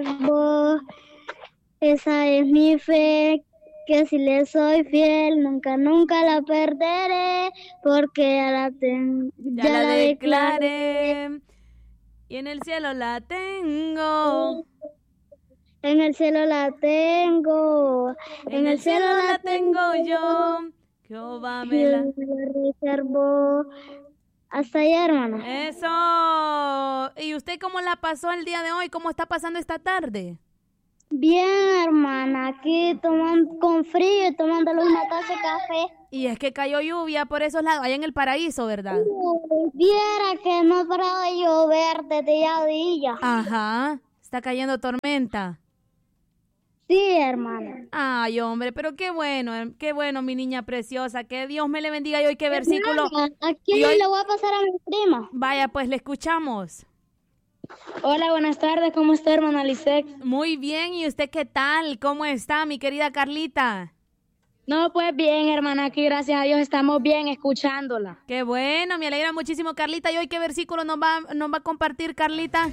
siervo, esa es mi fe, que si le soy fiel, nunca, nunca la perderé, porque Ya la declaré y en el cielo la tengo. En el cielo la tengo, En el cielo la tengo yo. Jehová me la reservó. Hasta allá, hermano. Eso. ¿Y usted cómo la pasó el día de hoy? ¿Cómo está pasando esta tarde? Bien, hermana, aquí tomando con frío y tomándole una taza de café. Y es que cayó lluvia por esos lados, allá en el paraíso, ¿verdad? Viera que no ha parado de llover desde ya días. Ajá, está cayendo tormenta. Sí, hermana. Ay, hombre, pero qué bueno, mi niña preciosa. Que Dios me le bendiga y hoy qué versículo. Aquí hoy... le voy a pasar a mi prima. Vaya, pues le escuchamos. Hola, buenas tardes, ¿cómo está, hermana Lisette? Muy bien, ¿y usted qué tal? ¿Cómo está, mi querida Carlita? No, pues bien, hermana, aquí gracias a Dios estamos bien escuchándola. Qué bueno, me alegra muchísimo, Carlita. ¿Y hoy qué versículo nos va a compartir, Carlita?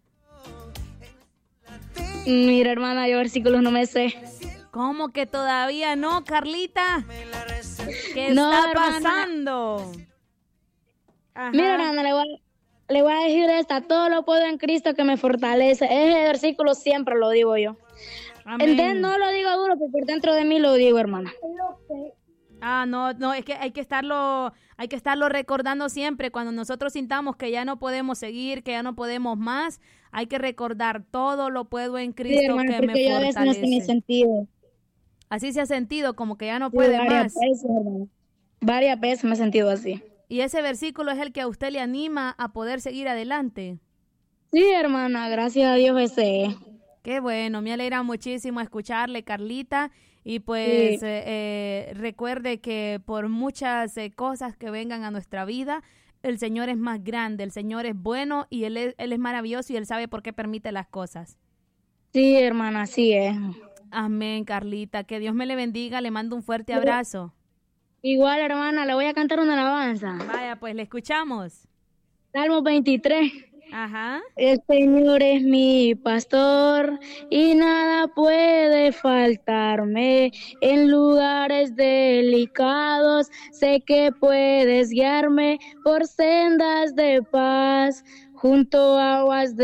Mira, hermana, yo versículos no me sé. ¿Cómo que todavía no, Carlita? ¿Qué no, está hermana. pasando? Ajá. Mira, hermana, le voy a decir esta: todo lo puedo en Cristo que me fortalece. Ese versículo siempre lo digo yo. Amén. No lo digo duro, pero por dentro de mí lo digo, hermana. No, es que hay que estarlo recordando siempre. Cuando nosotros sintamos que ya no podemos seguir, que ya no podemos más, hay que recordar: todo lo puedo en Cristo, sí, hermana, que me fortalece. Yo a veces no me he sentido. Así se ha sentido, como que ya no puede más. Varias veces me he sentido así. ¿Y ese versículo es el que a usted le anima a poder seguir adelante? Sí, hermana, gracias a Dios ese es. Qué bueno, me alegra muchísimo escucharle, Carlita. Y pues sí. Recuerde que por muchas cosas que vengan a nuestra vida, el Señor es más grande, el Señor es bueno y Él es maravilloso y Él sabe por qué permite las cosas. Sí, hermana, así es. Amén, Carlita. Que Dios me le bendiga, le mando un fuerte abrazo. Igual, hermana, le voy a cantar una alabanza. Vaya, pues le escuchamos. Salmo 23. Ajá. El Señor es mi pastor y nada puede faltarme. En lugares delicados sé que puedes guiarme por sendas de paz, junto a aguas de